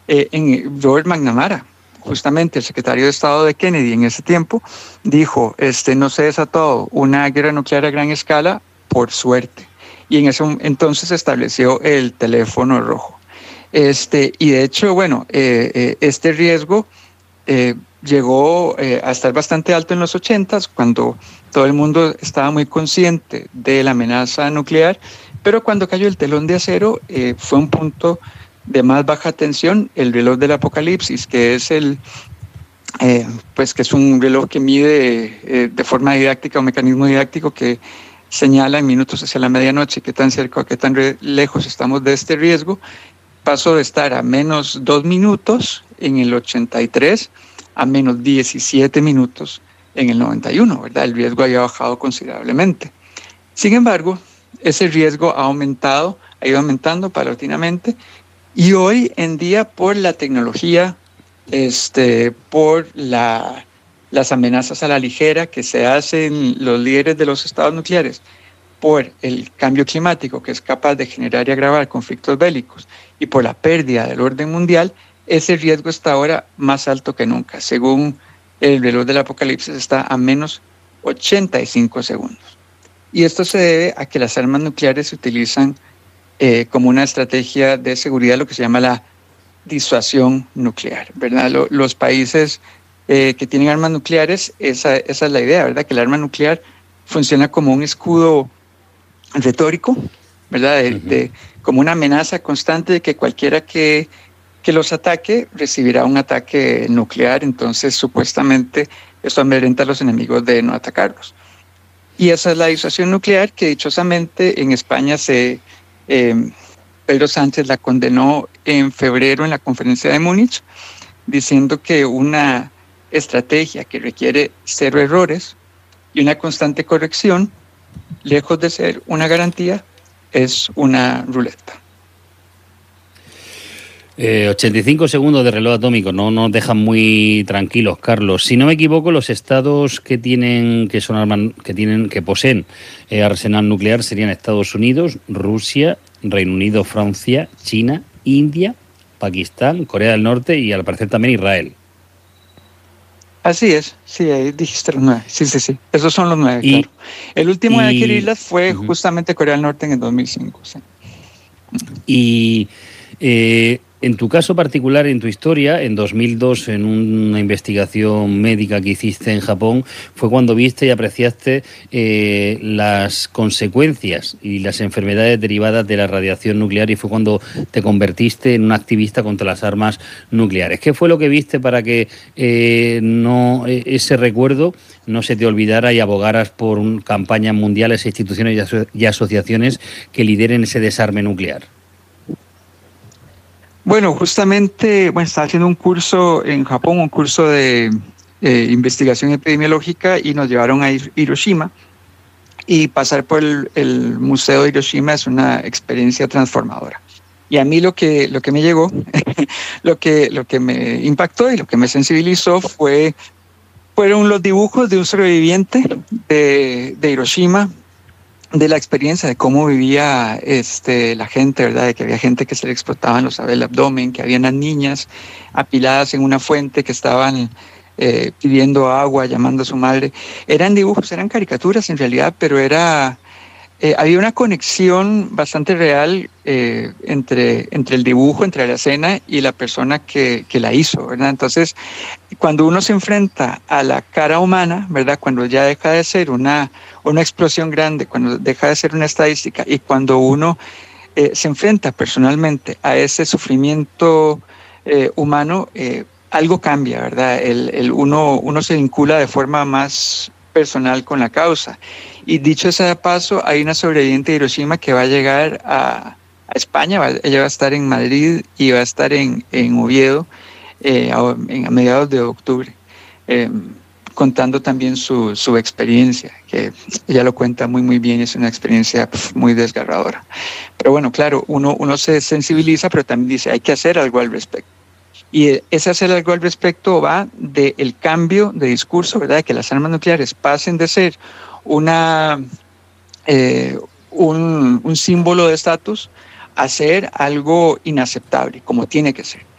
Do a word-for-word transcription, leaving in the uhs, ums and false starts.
eh, en Robert McNamara, justamente el secretario de Estado de Kennedy en ese tiempo, dijo, este, no se desató una guerra nuclear a gran escala, por suerte. Y en ese entonces se estableció el teléfono rojo. Este, y de hecho, bueno, eh, eh, este riesgo eh, llegó eh, a estar bastante alto en los ochentas, cuando todo el mundo estaba muy consciente de la amenaza nuclear, pero cuando cayó el telón de acero eh, fue un punto de más baja tensión, el reloj del apocalipsis, que es el eh, pues que es un reloj que mide eh, de forma didáctica, un mecanismo didáctico que señala en minutos hacia la medianoche qué tan cerca o qué tan lejos estamos de este riesgo. Pasó de estar a menos dos minutos en el ochenta y tres a menos diecisiete minutos en el noventa y uno, ¿verdad? El riesgo había bajado considerablemente. Sin embargo, ese riesgo ha aumentado, ha ido aumentando paulatinamente, y hoy en día, por la tecnología, este, por la, las amenazas a la ligera que se hacen los líderes de los estados nucleares, por el cambio climático que es capaz de generar y agravar conflictos bélicos, y por la pérdida del orden mundial, ese riesgo está ahora más alto que nunca. Según el reloj del apocalipsis, está a menos ochenta y cinco segundos. Y esto se debe a que las armas nucleares se utilizan eh, como una estrategia de seguridad, lo que se llama la disuasión nuclear, ¿verdad? Lo, los países eh, que tienen armas nucleares, esa, esa es la idea, ¿verdad? Que el arma nuclear funciona como un escudo retórico, ¿verdad? De, uh-huh. de, como una amenaza constante de que cualquiera que, que los ataque recibirá un ataque nuclear. Entonces, supuestamente, esto amedrenta a los enemigos de no atacarlos. Y esa es la disuasión nuclear que, dichosamente, en España se... Eh, Pedro Sánchez la condenó en febrero en la conferencia de Múnich, diciendo que una estrategia que requiere cero errores y una constante corrección, lejos de ser una garantía, es una ruleta. Eh, ochenta y cinco segundos de reloj atómico, no nos dejan muy tranquilos, Carlos. Si no me equivoco, los estados que tienen, que son armas, que tienen, que poseen eh, arsenal nuclear serían Estados Unidos, Rusia, Reino Unido, Francia, China, India, Pakistán, Corea del Norte y al parecer también Israel. Así es, sí, ahí dijiste los nueve, sí, sí, sí, esos son los nueve, y, claro. El último y, en adquirirlas fue uh-huh. justamente Corea del Norte en el dos mil cinco. Sí. Y eh, en tu caso particular, en tu historia, en dos mil dos, en una investigación médica que hiciste en Japón, fue cuando viste y apreciaste eh, las consecuencias y las enfermedades derivadas de la radiación nuclear, y fue cuando te convertiste en un activista contra las armas nucleares. ¿Qué fue lo que viste para que eh, no ese recuerdo no se te olvidara y abogaras por un, campañas mundiales, instituciones y, aso- y asociaciones que lideren ese desarme nuclear? Bueno, justamente, bueno, estaba haciendo un curso en Japón, un curso de eh, investigación epidemiológica, y nos llevaron a Hiroshima, y pasar por el, el Museo de Hiroshima es una experiencia transformadora. Y a mí lo que, lo que me llegó, lo que, lo que me impactó y lo que me sensibilizó fue, fueron los dibujos de un sobreviviente de, de Hiroshima, de la experiencia de cómo vivía este, la gente, ¿verdad? De que había gente que se le explotaban los el abdomen, que había unas niñas apiladas en una fuente que estaban eh, pidiendo agua, llamando a su madre. Eran dibujos, eran caricaturas en realidad, pero era eh, había una conexión bastante real eh, entre, entre el dibujo, entre la escena y la persona que, que la hizo, ¿verdad? Entonces, cuando uno se enfrenta a la cara humana, ¿verdad? Cuando ya deja de ser una, una explosión grande, cuando deja de ser una estadística, y cuando uno eh, se enfrenta personalmente a ese sufrimiento eh, humano, eh, algo cambia, ¿verdad? El, el uno, uno se vincula de forma más personal con la causa. Y dicho sea de paso, hay una sobreviviente de Hiroshima que va a llegar a, a España, va, ella va a estar en Madrid y va a estar en, en Oviedo eh, a, en, a mediados de octubre, eh, contando también su, su experiencia, que ella lo cuenta muy muy bien, es una experiencia pf, muy desgarradora. Pero bueno, claro, uno, uno se sensibiliza, pero también dice, hay que hacer algo al respecto. Y ese hacer algo al respecto va del cambio de discurso, ¿verdad? De que las armas nucleares pasen de ser una, eh, un, un símbolo de estatus a ser algo inaceptable, como tiene que ser.